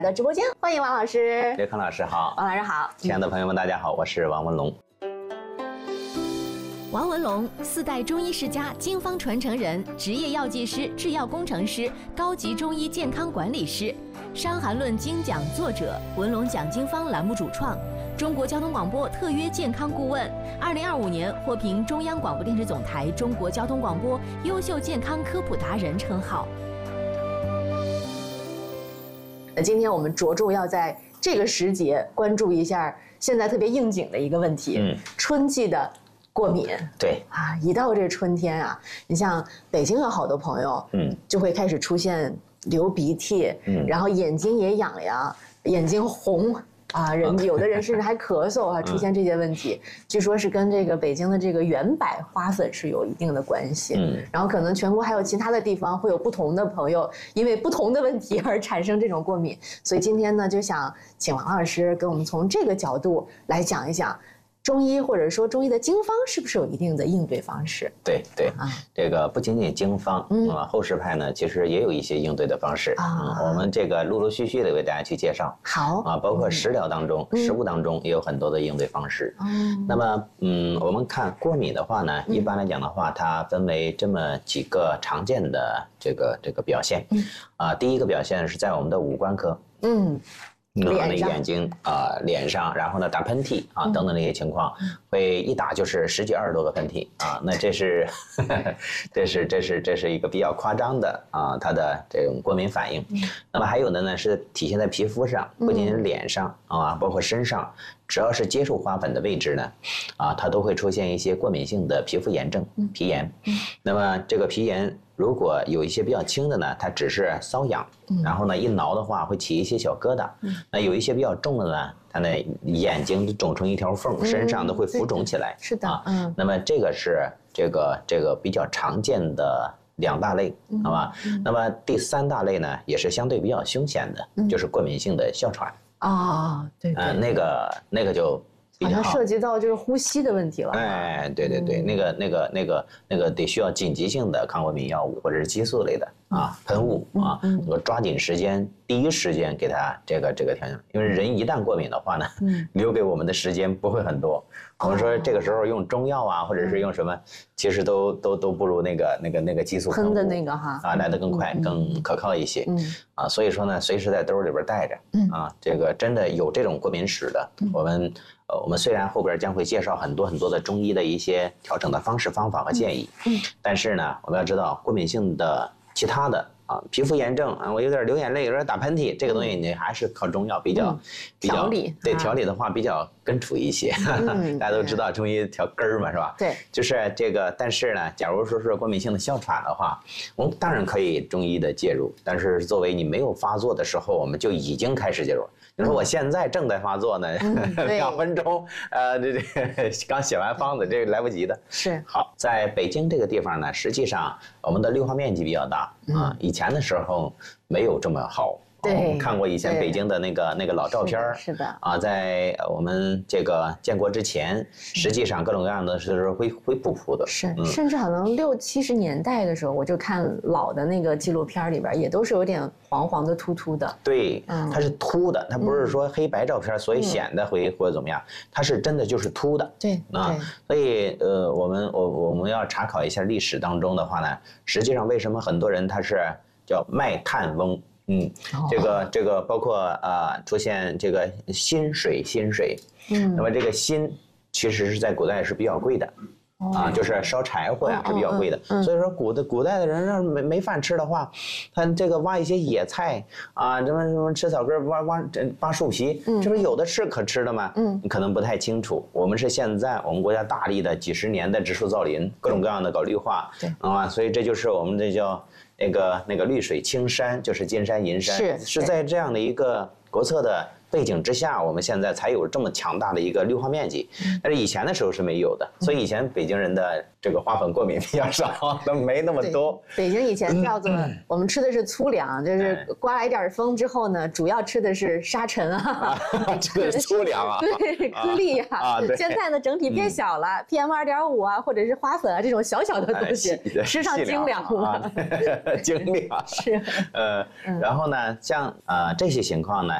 的直播间，欢迎王老师。 刘康老师好， 王老师好， 亲爱的朋友们，大家好，我是王文龙。 王文龙，4代中医世家、经方传承人，职业药剂师、制药工程师，高级中医健康管理师，《伤寒论》精讲作者，文龙讲经方栏目主创，中国交通广播特约健康顾问，2025年获评中央广播电视总台中国交通广播优秀健康科普达人称号。 今天我们着重要在这个时节关注一下现在特别应景的一个问题，春季的过敏。 对啊，一到这春天啊，你像北京有好多朋友，就会开始出现流鼻涕，然后眼睛也痒痒，眼睛红。啊，有的人甚至还咳嗽啊，出现这些问题，据说是跟这个北京的这个圆柏花粉是有一定的关系。然后可能全国还有其他的地方会有不同的朋友因为不同的问题而产生这种过敏，所以今天呢就想请王老师跟我们从这个角度来讲一讲中医或者说中医的经方是不是有一定的应对方式？ 对，这个不仅仅经方后世派呢，其实也有一些应对的方式我们这个陆陆续续的为大家去介绍。 好包括食疗当中、食物当中也有很多的应对方式。那么我们看过敏的话呢，一般来讲的话，它分为这么几个常见的这个表现。第一个表现是在我们的五官科。眼睛脸上，然后呢打喷嚏等等这些情况，会一打就是10几20多个喷嚏那这是这是一个比较夸张的它的这种过敏反应。那么还有的呢是体现在皮肤上，不仅仅脸上包括身上，只要是接触花粉的位置呢它都会出现一些过敏性的皮肤炎症，皮炎。那么这个皮炎如果有一些比较轻的呢，它只是瘙痒，然后呢一挠的话会起一些小疙瘩。那有一些比较重的呢，它呢眼睛肿成一条缝，身上都会浮肿起来。 是的， 那么这个是这个比较常见的2大类，好吧？那么第3大类呢，也是相对比较凶险的，就是过敏性的哮喘。 对， 那个就好像涉及到就是呼吸的问题了。 对，那个得需要紧急性的抗过敏药物或者是激素类的喷雾抓紧时间，第一时间给它这个调整，因为人一旦过敏的话呢，留给我们的时间不会很多。我们说这个时候用中药或者是用什么，其实都不如那个激素喷的那个来得更快更可靠一些。所以说呢，随时在兜里边带着这个真的有这种过敏史的，我们虽然后边将会介绍很多的中医的一些调整的方式方法和建议，但是呢，我们要知道过敏性的其他的皮肤炎症我有点流眼泪，有点打喷嚏，这个东西你还是靠中药比较调理。 对，调理的话比较根除一些。大家都知道中医调根儿嘛，是吧？ 对， 就是这个。但是呢，假如说是过敏性的哮喘的话，我们当然可以中医的介入，但是作为你没有发作的时候，我们就已经开始介入。你说我现在正在发作呢，2分钟，这刚写完方子，这个来不及的。 是。 好，在北京这个地方呢，实际上我们的绿化面积比较大以前的时候没有这么好。 对， 我们看过以前北京的那个老照片， 是的在我们这个建国之前，实际上各种各样的是灰扑扑的， 甚至可能60、70年代的时候，我就看老的那个纪录片里边，也都是有点黄黄的、秃秃的。 对，它是秃的，它不是说黑白照片，所以显得会或者怎么样，它是真的就是秃的。 对所以我们要查考一下历史当中的话呢，实际上为什么很多人他是叫卖炭翁？这个包括出现这个薪水，那么这个薪其实是在古代是比较贵的就是烧柴火是比较贵的，所以说古代的人要是没饭吃的话，他这个挖一些野菜什么吃草根挖树皮，这不是有的是可吃的吗？你可能不太清楚。我们是现在我们国家大力的几十年的植树造林，各种各样的搞绿化，所以这就是我们这叫那个绿水青山，就是金山银山，是在这样的一个国策的背景之下，我们现在才有这么强大的一个绿化面积，但是以前的时候是没有的，所以以前北京人的这个花粉过敏比较少，都没那么多。 北京以前叫做我们吃的是粗粮，就是刮来一点风之后呢，主要吃的是沙尘啊， 这个粗粮啊， 对，颗粒啊。现在呢，整体变小了，PM2.5啊，或者是花粉啊这种小小的东西，吃上精粮了， 精粮是。 然后呢，像这些情况呢。